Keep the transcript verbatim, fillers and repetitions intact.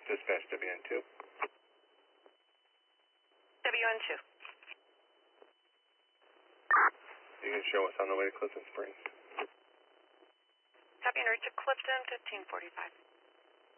Dispatch W N two. W N two. You can show us on the way to Clifton Springs. Copy and reach at Clifton, fifteen forty-five.